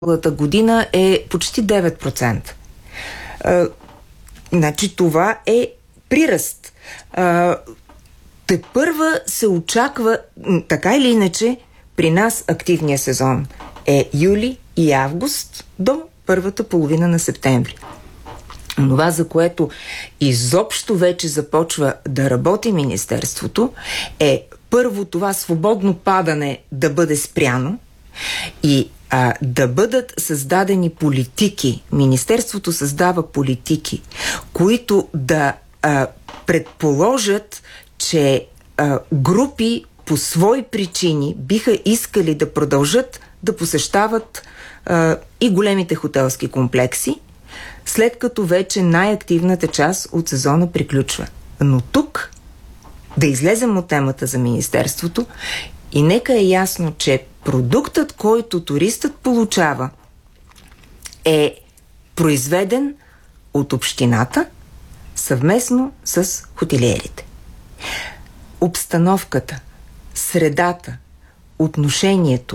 година е почти 9%. Значи това е приръст. Тепърва се очаква, така или иначе, при нас активния сезон е юли и август до първата половина на септември. Това, за което изобщо вече започва да работи Министерството, е първо това свободно падане да бъде спряно и да бъдат създадени политики. Министерството създава политики, които да предположат, че групи по свои причини биха искали да продължат да посещават и големите хотелски комплекси, след като вече най-активната част от сезона приключва. Но тук да излезем от темата за Министерството и нека е ясно, че продуктът, който туристът получава, е произведен от общината съвместно с хотелиерите. Обстановката, средата, отношението,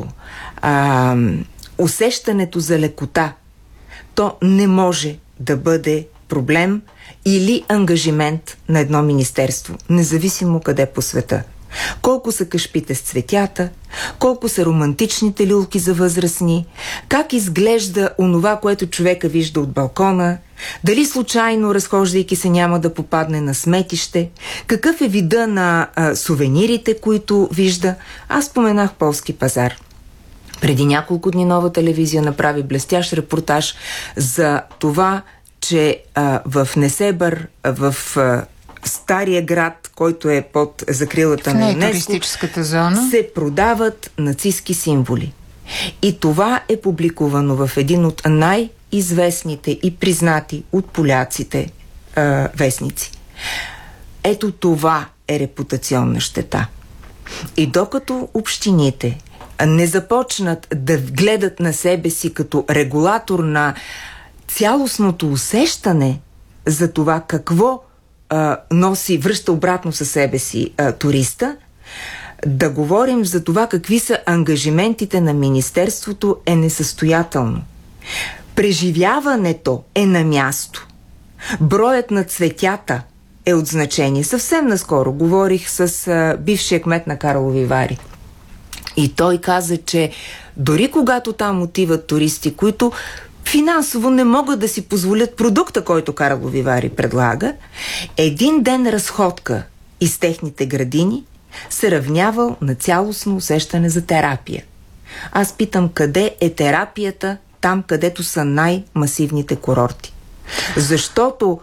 усещането за лекота, то не може да бъде проблем или ангажимент на едно министерство, независимо къде по света. Колко са кашпите с цветята, колко са романтичните люлки за възрастни, как изглежда онова, което човека вижда от балкона, дали случайно, разхождайки се, няма да попадне на сметище, какъв е вида на сувенирите, които вижда. Аз споменах полски пазар. Преди няколко дни Нова телевизия направи блестящ репортаж за това, че в Несебър, в стария град, който е под закрилата на ЮНЕСКО, зона, се продават нацистски символи. И това е публикувано в един от най-известните и признати от поляците вестници. Ето това е репутационна щета. И докато общините не започнат да гледат на себе си като регулатор на цялостното усещане за това какво връща обратно със себе си туриста, да говорим за това какви са ангажиментите на Министерството е несъстоятелно. Преживяването е на място. Броят на цветята е от значение. Съвсем наскоро говорих с бившия кмет на Карлови Вари. И той каза, че дори когато там отиват туристи, които финансово не могат да си позволят продукта, който Карлови Вари предлага, един ден разходка из техните градини се равнявал на цялостно усещане за терапия. Аз питам, къде е терапията там, където са най-масивните курорти? Защото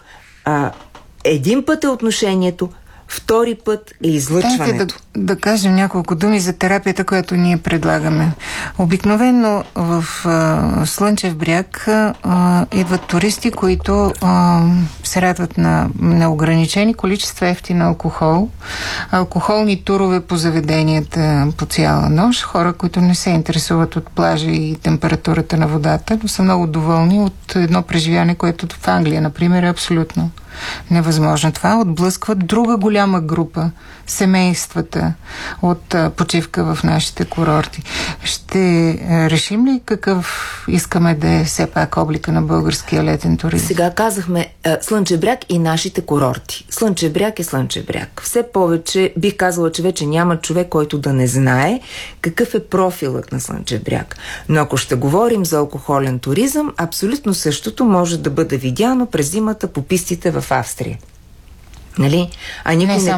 един път е отношението, втори път е излъчването. Да кажем няколко думи за терапията, която ние предлагаме. Обикновено в Слънчев бряг идват туристи, които се радват на неограничени количества ефтин алкохол, алкохолни турове по заведенията по цяла нощ, хора, които не се интересуват от плажа и температурата на водата, но са много доволни от едно преживяване, което в Англия, например, е абсолютно невъзможно. Това отблъскват друга голяма група, семействата от почивка в нашите курорти. Ще решим ли какъв искаме да е все пак облика на българския летен туризъм? Сега казахме Слънчев бряг и нашите курорти. Слънчев бряг е Слънчев бряг. Все повече бих казала, че вече няма човек, който да не знае какъв е профилът на Слънчев бряг. Но ако ще говорим за алкохолен туризъм, абсолютно същото може да бъде видяно през зимата по пистите в Австрия. Нали? А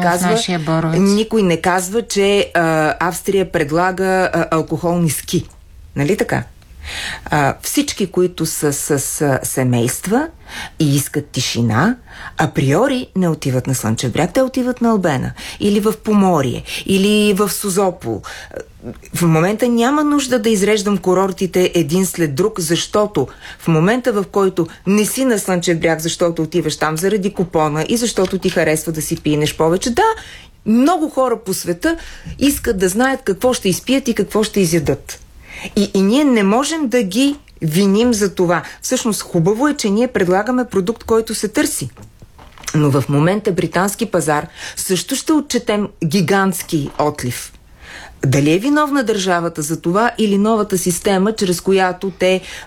никой не казва, че Австрия предлага алкохолни ски. Нали така? Всички, които са с семейства и искат тишина, априори не отиват на Слънчев бряг, те отиват на Албена или в Поморие, или в Созопол. В момента няма нужда да изреждам курортите един след друг, защото в момента, в който не си на Слънчев бряг, защото отиваш там заради купона и защото ти харесва да си пинеш повече, да, много хора по света искат да знаят какво ще изпият и какво ще изядат. И ние не можем да ги виним за това. Всъщност хубаво е, че ние предлагаме продукт, който се търси. Но в момента британски пазар също ще отчетем гигантски отлив. Дали е виновна държавата за това или новата система, чрез която те